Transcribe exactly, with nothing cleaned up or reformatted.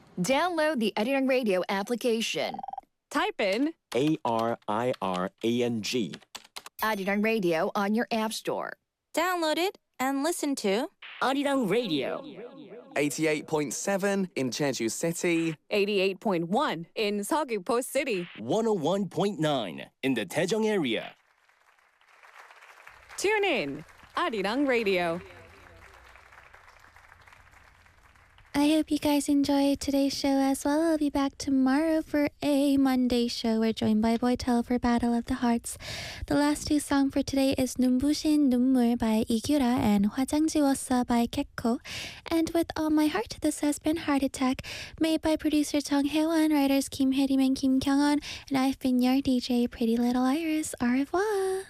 Download the Arirang Radio application. Type in A R I R A N G. Arirang Radio on your app store. Download it and listen to Arirang Radio. eighty-eight point seven in Jeju City. eighty-eight point one in Seogwipo City. one oh one point nine in the Daejeong area. Tune in, Arirang Radio. I hope you guys enjoyed today's show as well. I'll be back tomorrow for a Monday show. We're joined by Boytel for Battle of the Hearts. The last two songs for today is 눈부신 눈물 by 이규라 and 화장 지웠어 by Gekko. And with all my heart, this has been Heart Attack, made by producer Chung Hae-won, writers Kim Hae-rim and Kim Kyung-won, and I've been your D J, Pretty Little Iris. Au revoir!